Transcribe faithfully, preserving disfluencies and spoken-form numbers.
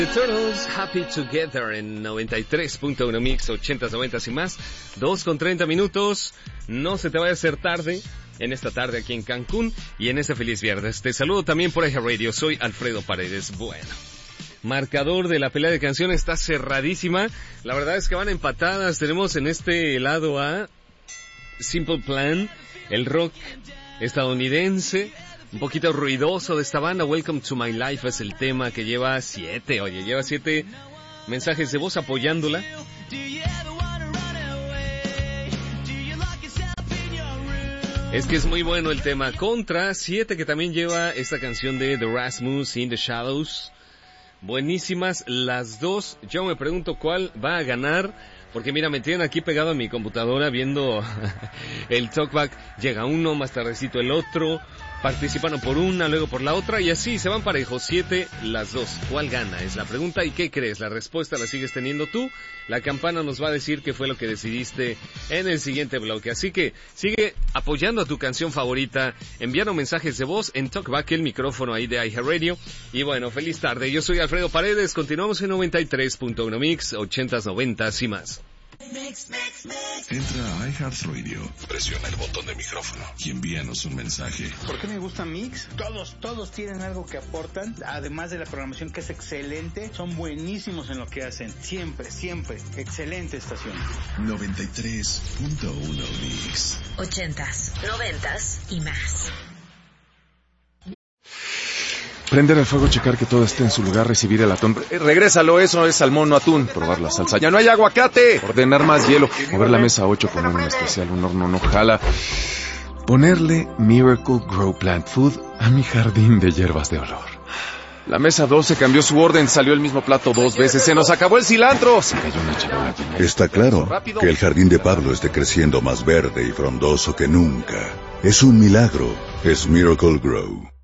The Turtles, Happy Together en noventa y tres punto uno Mix, ochentas, noventas y más, dos con treinta minutos, no se te vaya a hacer tarde en esta tarde aquí en Cancún y en este feliz viernes. Te saludo también por iHeartRadio, soy Alfredo Paredes. Bueno, marcador de la pelea de canciones está cerradísima, la verdad es que van empatadas. Tenemos en este lado a Simple Plan, el rock estadounidense, un poquito ruidoso de esta banda. Welcome to My Life es el tema que lleva siete, oye, lleva siete mensajes de voz apoyándola. Es que es muy bueno el tema. Contra siete, que también lleva esta canción de The Rasmus, In the Shadows. Buenísimas las dos. Yo me pregunto cuál va a ganar, porque mira, me tienen aquí pegado a mi computadora viendo el talkback. Llega uno, más tardecito el otro. Participaron por una, luego por la otra, y así se van parejos, siete las dos. ¿Cuál gana? Es la pregunta. ¿Y qué crees? La respuesta la sigues teniendo tú. La campana nos va a decir qué fue lo que decidiste en el siguiente bloque. Así que sigue apoyando a tu canción favorita, enviando mensajes de voz en Talkback, el micrófono ahí de iHeartRadio. Y bueno, feliz tarde. Yo soy Alfredo Paredes. Continuamos en noventa y tres punto uno Mix, ochentas, noventas y más. Mix, mix, mix. Entra a iHeartRadio, presiona el botón de micrófono y envíanos un mensaje. ¿Por qué me gusta Mix? Todos, todos tienen algo que aportan, además de la programación que es excelente, son buenísimos en lo que hacen, siempre, siempre, excelente estación. noventa y tres punto uno Mix. Ochentas, noventas y más. Prender el fuego, checar que todo esté en su lugar, recibir el atún. Eh, regrésalo, eso es salmón, no atún. Probar la salsa. ¡Ya no hay aguacate! Ordenar más hielo. Mover la mesa ocho, poner un especial, un horno no jala. Ponerle Miracle Grow Plant Food a mi jardín de hierbas de olor. La mesa doce cambió su orden, salió el mismo plato dos veces. ¡Se nos acabó el cilantro! Se cayó una charola llena de... Está claro que el jardín de Pablo esté creciendo más verde y frondoso que nunca. Es un milagro. Es Miracle Grow.